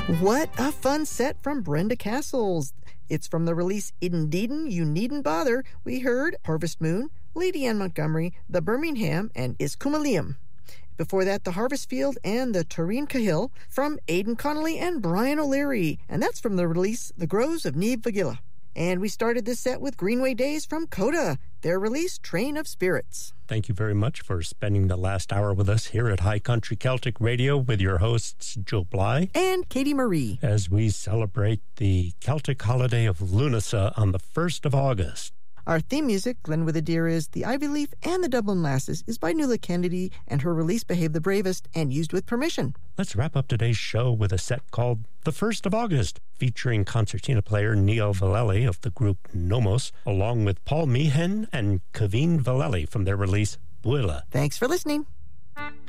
What a fun set from Brenda Castles. It's from the release Indeedin' You Needn't Bother. We heard Harvest Moon, Lady Anne Montgomery, The Birmingham, and Iscumalium. Before that, The Harvest Field and The Tureen Cahill from Aidan Connolly and Brian O'Leary. And that's from the release The Groves of Niamh Vagilla. And we started this set with Greenway Days from Coda, their release Train of Spirits. Thank you very much for spending the last hour with us here at High Country Celtic Radio with your hosts Joe Bly and Katie Marie as we celebrate the Celtic holiday of Lunasa on the 1st of August. Our theme music, Glen with a Deer, is The Ivy Leaf and the Dublin Lasses, is by Nuala Kennedy, and her release Behave the Bravest and used with permission. Let's wrap up today's show with a set called The 1st of August, featuring concertina player Neil Vallely of the group Nomos, along with Paul Meehan and Kevin Vallely from their release Buila. Thanks for listening.